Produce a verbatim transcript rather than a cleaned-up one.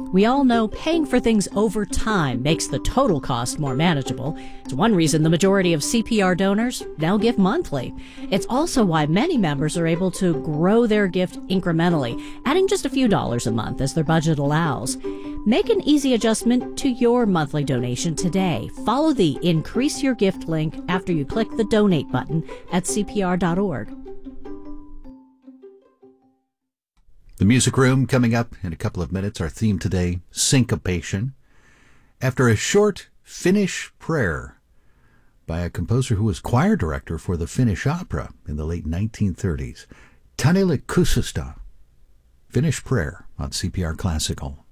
We all know paying for things over time makes the total cost more manageable. It's one reason the majority of C P R donors now give monthly. It's also why many members are able to grow their gift incrementally, adding just a few dollars a month as their budget allows. Make an easy adjustment to your monthly donation today. Follow the Increase Your Gift link after you click the donate button at C P R dot org. The Music Room coming up in a couple of minutes. Our theme today, syncopation. After a short Finnish prayer by a composer who was choir director for the Finnish opera in the late nineteen thirties, Taneli Kuusisto. Finnish prayer on C P R Classical.